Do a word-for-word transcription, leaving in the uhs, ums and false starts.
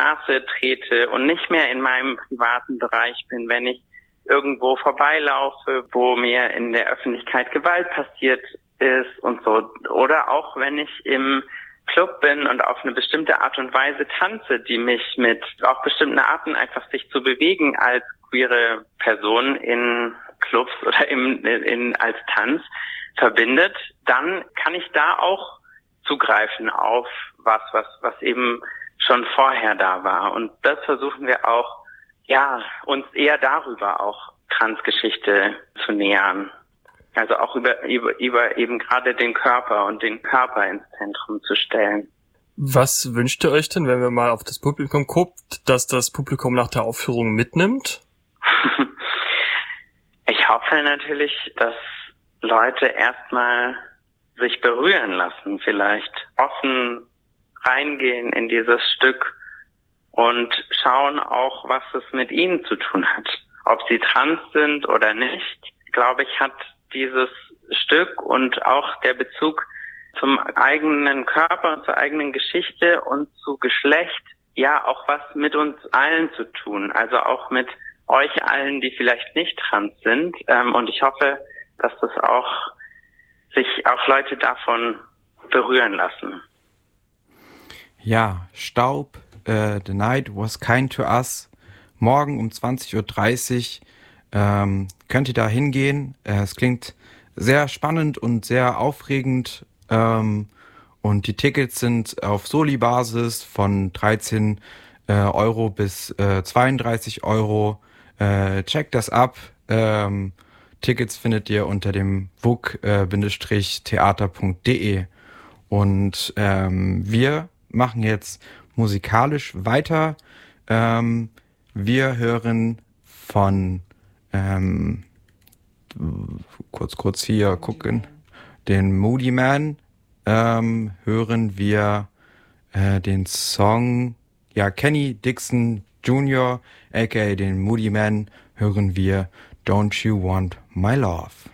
Straße trete und nicht mehr in meinem privaten Bereich bin, wenn ich irgendwo vorbeilaufe, wo mir in der Öffentlichkeit Gewalt passiert ist und so. Oder auch wenn ich im Club bin und auf eine bestimmte Art und Weise tanze, die mich mit auf bestimmten Arten einfach sich zu bewegen als queere Person in Clubs oder im, in, als Tanz verbindet, dann kann ich da auch zugreifen auf was, was, was eben schon vorher da war. Und das versuchen wir auch, ja, uns eher darüber auch Transgeschichte zu nähern. Also auch über, über, über eben gerade den Körper und den Körper ins Zentrum zu stellen. Was wünscht ihr euch denn, wenn wir mal auf das Publikum guckt, dass das Publikum nach der Aufführung mitnimmt? Ich hoffe natürlich, dass Leute erstmal sich berühren lassen, vielleicht offen reingehen in dieses Stück und schauen auch, was es mit ihnen zu tun hat. Ob sie trans sind oder nicht, glaube ich, hat dieses Stück und auch der Bezug zum eigenen Körper und zur eigenen Geschichte und zu Geschlecht ja auch was mit uns allen zu tun. Also auch mit euch allen, die vielleicht nicht trans sind. Und ich hoffe, dass das auch sich auch Leute davon berühren lassen. Ja, Staub, uh, The Night Was Kind to Us. Morgen um zwanzig Uhr dreißig ähm, könnt ihr da hingehen. Äh, es klingt sehr spannend und sehr aufregend. Ähm, und die Tickets sind auf Soli-Basis von dreizehn äh, Euro bis äh, zweiunddreißig Euro. Äh, checkt das ab. Ähm, Tickets findet ihr unter dem w u k theater punkt d e. Und ähm, wir machen jetzt musikalisch weiter. Ähm, wir hören von ähm, kurz kurz hier gucken, den Moody Man, ähm, hören wir äh, den Song, ja, Kenny Dixon Junior aka den Moody Man, hören wir Don't You Want My Love.